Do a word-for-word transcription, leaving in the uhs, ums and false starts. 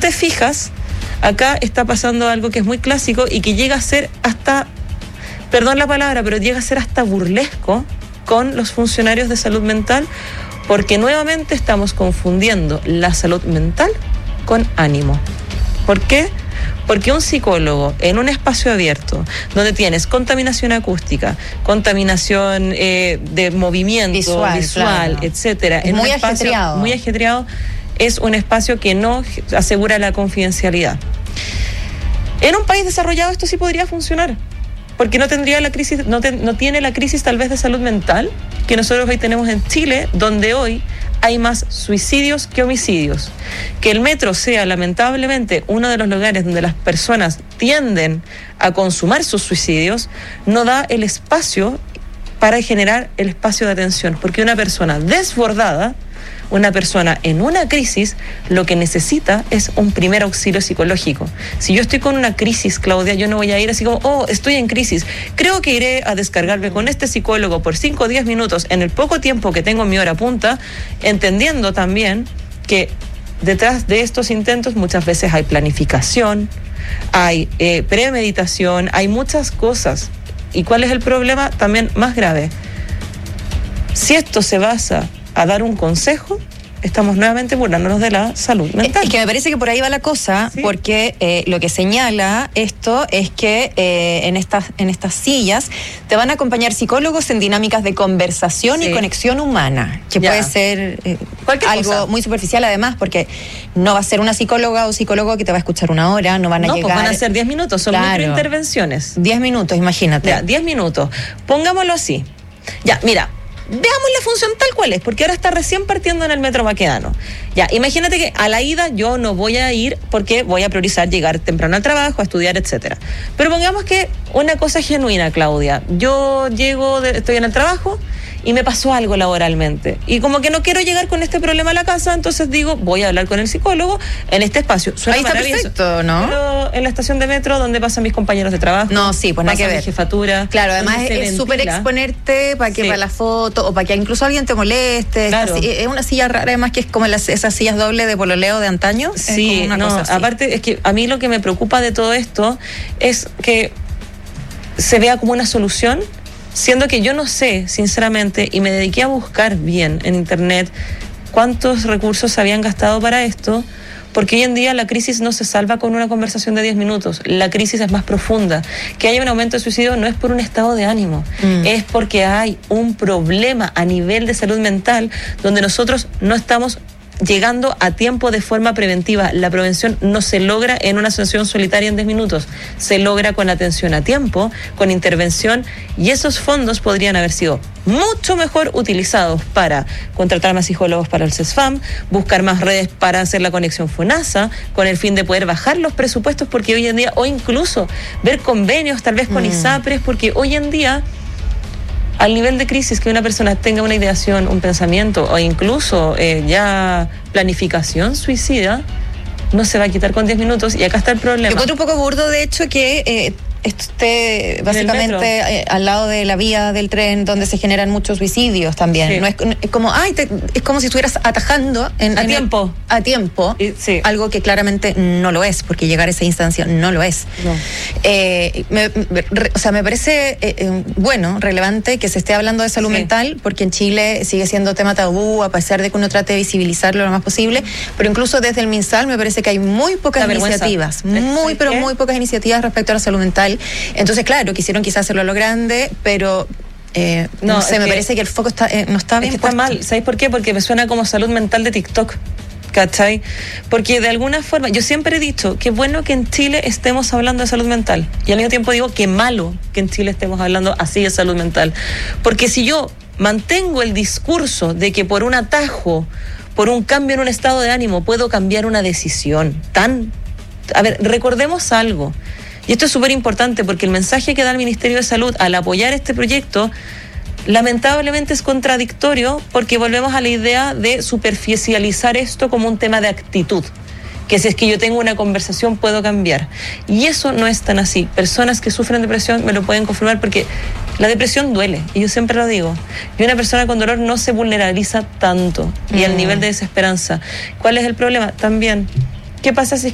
te fijas, acá está pasando algo que es muy clásico y que llega a ser hasta, perdón la palabra, pero llega a ser hasta burlesco con los funcionarios de salud mental, porque nuevamente estamos confundiendo la salud mental con ánimo. ¿Por qué? Porque un psicólogo en un espacio abierto, donde tienes contaminación acústica, contaminación eh, de movimiento visual, visual claro. etcétera, es en muy un espacio ajetreado. muy ajetreado, es un espacio que no asegura la confidencialidad. En un país desarrollado esto sí podría funcionar, porque no tendría la crisis, no, te, no tiene la crisis tal vez de salud mental que nosotros hoy tenemos en Chile, donde hoy hay más suicidios que homicidios. Que el metro sea lamentablemente uno de los lugares donde las personas tienden a consumar sus suicidios, no da el espacio para generar el espacio de atención, porque una persona desbordada, una persona en una crisis, lo que necesita es un primer auxilio psicológico. Si yo estoy con una crisis, Claudia, yo no voy a ir así como, oh, estoy en crisis, creo que iré a descargarme con este psicólogo por cinco o diez minutos en el poco tiempo que tengo en mi hora punta, entendiendo también que detrás de estos intentos muchas veces hay planificación, hay eh, premeditación, hay muchas cosas. ¿Y cuál es el problema también más grave? Si esto se basa a dar un consejo, estamos nuevamente burlándonos de la salud mental. Es que me parece que por ahí va la cosa, sí. porque eh, lo que señala esto es que eh, en estas en estas sillas te van a acompañar psicólogos en dinámicas de conversación sí. y conexión humana, que ya. puede ser eh, algo cosa. muy superficial además, porque no va a ser una psicóloga o psicólogo que te va a escuchar una hora, no van a no, llegar... No, pues van a ser diez minutos, son claro. microintervenciones. diez minutos, imagínate. Ya, diez minutos. Pongámoslo así. Ya, mira... Veamos la función tal cual es, porque ahora está recién partiendo en el Metro Baquedano. Ya, imagínate que a la ida yo no voy a ir porque voy a priorizar llegar temprano al trabajo, a estudiar, etcétera. Pero pongamos que una cosa genuina, Claudia. Yo llego, de, estoy en el trabajo y me pasó algo laboralmente. Y como que no quiero llegar con este problema a la casa, entonces digo, voy a hablar con el psicólogo en este espacio. Suena ahí está perfecto, ¿no? Pero en la estación de metro, donde pasan mis compañeros de trabajo. No, sí, pues nada que ver. Mi jefatura. Claro, además es súper exponerte para que sí. para la foto, o para que incluso alguien te moleste. Claro. Esta, es una silla rara, además que es como las, esas sillas dobles de pololeo de antaño. Sí, es como una no, cosa así. Aparte es que a mí lo que me preocupa de todo esto es que se vea como una solución, siendo que yo no sé, sinceramente, y me dediqué a buscar bien en internet cuántos recursos se habían gastado para esto, porque hoy en día la crisis no se salva con una conversación de diez minutos, la crisis es más profunda. Que haya un aumento de suicidio no es por un estado de ánimo, mm. es porque hay un problema a nivel de salud mental donde nosotros no estamos llegando a tiempo de forma preventiva. La prevención no se logra en una sesión solitaria en diez minutos, se logra con atención a tiempo, con intervención, y esos fondos podrían haber sido mucho mejor utilizados para contratar más psicólogos para el CESFAM, buscar más redes para hacer la conexión FONASA, con el fin de poder bajar los presupuestos, porque hoy en día, o incluso ver convenios tal vez con mm. ISAPRES, porque hoy en día al nivel de crisis que una persona tenga una ideación, un pensamiento o incluso eh, ya planificación suicida, no se va a quitar con diez minutos, y acá está el problema. Yo encuentro un poco burdo, de hecho, que eh, esté básicamente eh, al lado de la vía del tren, donde se generan muchos suicidios también. Sí. No es, es como, ay, te, es como si estuvieras atajando en, a en tiempo, el, a tiempo, y, sí. algo que claramente no lo es, porque llegar a esa instancia no lo es. No. Eh, me, me, re, o sea, me parece eh, eh, bueno, relevante que se esté hablando de salud sí. mental, porque en Chile sigue siendo tema tabú, a pesar de que uno trate de visibilizarlo lo más posible, pero incluso desde el MinSal me parece que hay muy pocas iniciativas, muy, pero muy pocas iniciativas respecto a la salud mental. Entonces, claro, quisieron quizás hacerlo a lo grande, pero eh, no, no sé, me que, parece que el foco está, eh, no está bien es que está mal. ¿Sabéis por qué? Porque me suena como salud mental de TikTok, ¿cachai? Porque de alguna forma, yo siempre he dicho que bueno que en Chile estemos hablando de salud mental, y al mismo tiempo digo que malo que en Chile estemos hablando así de salud mental, porque si yo mantengo el discurso de que por un atajo, por un cambio en un estado de ánimo puedo cambiar una decisión tan... A ver, recordemos algo. Y esto es súper importante, porque el mensaje que da el Ministerio de Salud al apoyar este proyecto lamentablemente es contradictorio, porque volvemos a la idea de superficializar esto como un tema de actitud, que si es que yo tengo una conversación puedo cambiar, y eso no es tan así. Personas que sufren depresión me lo pueden confirmar, porque la depresión duele, y yo siempre lo digo, y una persona con dolor no se vulnerabiliza tanto, y mm. al nivel de desesperanza. ¿Cuál es el problema? También, ¿qué pasa si